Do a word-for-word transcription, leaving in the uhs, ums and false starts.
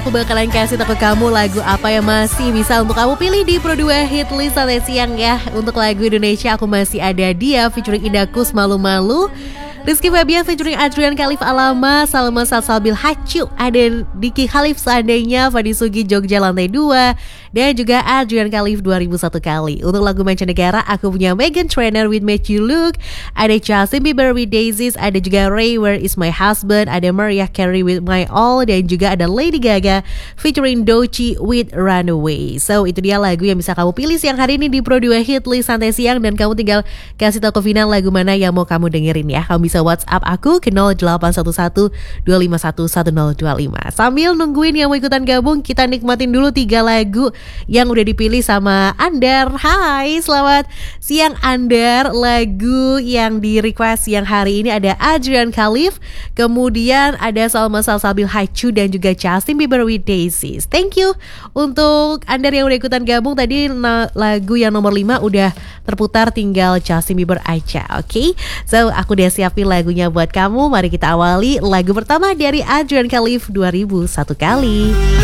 Aku bakalan kasih tahu ke kamu lagu apa yang masih bisa untuk kamu pilih di Pro dua Hit List Santai Siang ya. Untuk lagu Indonesia aku masih ada Dia featuring Indakus Malu-Malu, Rizky Febian featuring Adrian Khalif Alama, Salma Salsabil Hacu, ada Diki Khalif Seandainya, Fadi Sugi Jogja Lantai dua, dan juga Adrian Khalif dua ribu satu kali. Untuk lagu mancanegara aku punya Meghan Trainor with Matthew Luke, ada Justin Bieber with Daisies, ada juga Ray Where Is My Husband, ada Mariah Carey with My All, dan juga ada Lady Gaga featuring Doechii with Runaway. So itu dia lagu yang bisa kamu pilih siang hari ini di Pro dua Hit List Santai Siang, dan kamu tinggal kasih tahu ke Vina lagu mana yang mau kamu dengerin ya. Kamu bisa WhatsApp aku ke nol delapan satu satu dua lima satu satu nol dua lima. Sambil nungguin yang mau ikutan gabung, kita nikmatin dulu tiga lagu yang udah dipilih sama Andar. Hai, selamat siang Andar. Lagu yang di request siang hari ini ada Adrian Khalif, kemudian ada Salma Salsabil Hacu, dan juga Justin Bieber with Daisies. Thank you untuk Andar yang udah ikutan gabung. Tadi na- lagu yang nomor lima udah terputar, tinggal Justin Bieber aja. Oke, okay? So aku udah siapin lagunya buat kamu. Mari kita awali lagu pertama dari Adrian Khalif dua ribu satu kali.